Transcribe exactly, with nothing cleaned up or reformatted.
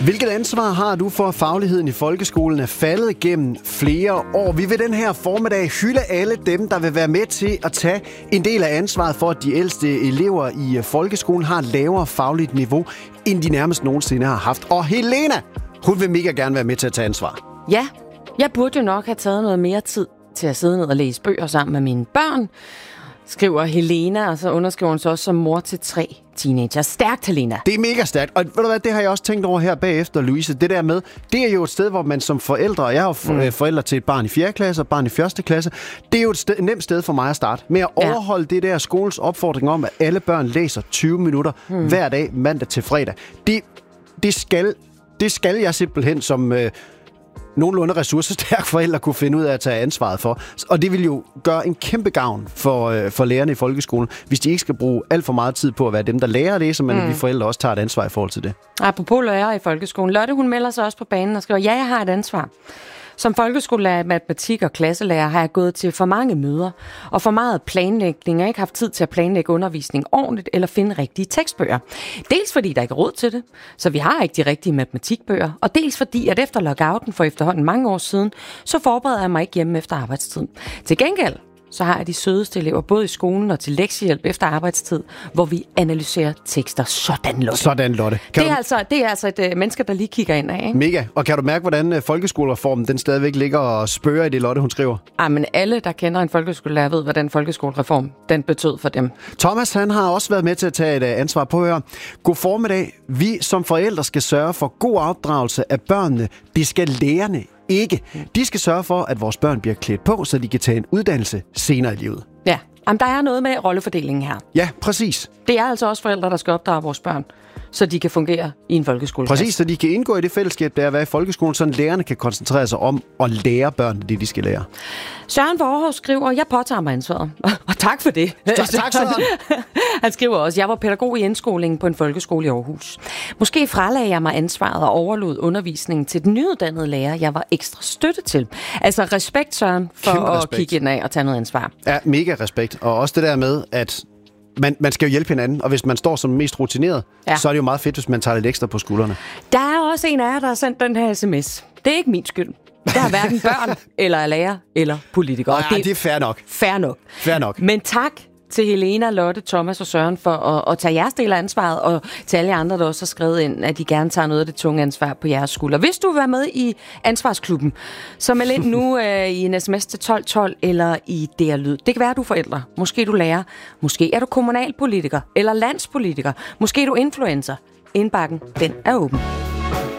Hvilket ansvar har du for, at fagligheden i folkeskolen er faldet gennem flere år? Vi vil den her formiddag hylde alle dem, der vil være med til at tage en del af ansvaret for, at de ældste elever i folkeskolen har et lavere fagligt niveau, end de nærmest nogensinde har haft. Og Helena, hun vil mega gerne være med til at tage ansvar. Ja, jeg burde jo nok have taget noget mere tid til at sidde ned og læse bøger sammen med mine børn, skriver Helena, og så underskriver hun så også som mor til tre teenager. Stærkt, Helena. Det er mega stærkt, og ved du hvad, det har jeg også tænkt over her bagefter, Louise. Det der med, det er jo et sted, hvor man som forældre, og jeg er jo mm. forældre til et barn i fjerde klasse og et barn i første klasse, det er jo et sted, nemt sted for mig at starte med at overholde ja. det der skolens opfordring om, at alle børn læser tyve minutter mm. hver dag, mandag til fredag. Det, det, skal, det skal jeg simpelthen som Øh, nogenlunde ressourcestærke forældre kunne finde ud af at tage ansvaret for. Og det vil jo gøre en kæmpe gavn for, øh, for lærerne i folkeskolen, hvis de ikke skal bruge alt for meget tid på at være dem, der lærer det, så men mm. vi forældre også tager et ansvar i forhold til det. Apropos lærere i folkeskolen. Lotte, hun melder sig også på banen og skriver, ja, jeg har et ansvar. Som folkeskolelærer i matematik og klasselærer har jeg gået til for mange møder og for meget planlægning. Jeg har ikke haft tid til at planlægge undervisning ordentligt eller finde rigtige tekstbøger. Dels fordi der ikke er råd til det, så vi har ikke de rigtige matematikbøger. Og dels fordi, at efter lockouten for efterhånden mange år siden, så forbereder jeg mig ikke hjemme efter arbejdstid. Til gengæld så har jeg de sødeste elever, både i skolen og til lektiehjælp efter arbejdstid, hvor vi analyserer tekster. Sådan, Lotte. Sådan, Lotte. Det er, du... altså, det er altså et uh, menneske, der lige kigger ind af, ikke? Mega. Og kan du mærke, hvordan uh, folkeskolereformen den stadigvæk ligger og spørger i det, Lotte, hun skriver? Ah, men alle, der kender en folkeskolelærer, ved, hvad den folkeskolereform den betød for dem. Thomas, han har også været med til at tage et uh, ansvar på at høre. God formiddag. Vi som forældre skal sørge for god opdragelse af børnene. Det skal lærerne ikke. De skal sørge for, at vores børn bliver klædt på, så de kan tage en uddannelse senere i livet. Ja, jamen, der er noget med rollefordelingen her. Ja, præcis. Det er altså også forældre, der skal opdrage vores børn, så de kan fungere i en folkeskole. Præcis, så de kan indgå i det fællesskab, der er at være i folkeskolen, så lærerne kan koncentrere sig om at lære børnene det, de skal lære. Søren Forhus skriver, jeg påtager mig ansvaret. Og tak for det. Tak, tak Søren. Han skriver også, jeg var pædagog i indskolingen på en folkeskole i Aarhus. Måske fralagde jeg mig ansvaret og overlod undervisningen til den nyuddannede lærer, jeg var ekstra støtte til. Altså respekt, Søren, for Kæmpe at respekt. Kigge ind af og tage noget ansvar. Ja, mega respekt. Og også det der med, at Man, man skal jo hjælpe hinanden, og hvis man står som mest rutineret, ja. så er det jo meget fedt, hvis man tager lidt ekstra på skuldrene. Der er også en af jer, der har sendt den her sms. Det er ikke min skyld. Det har hverken børn, eller lærer, eller politikere. Nej, det, det er fair nok. Fair nok. Fair nok. Men tak til Helena, Lotte, Thomas og Søren for at, at tage jeres del af ansvaret, og til alle andre, der også har skrevet ind, at de gerne tager noget af det tunge ansvar på jeres skulder. Hvis du vil være med i Ansvarsklubben, så meld ind nu øh, i en sms til tolv tolv eller i D R Lyd. Det kan være, du er forældre. Måske du lærer. Måske er du kommunalpolitiker eller landspolitiker. Måske er du influencer. Indbakken, den er åben.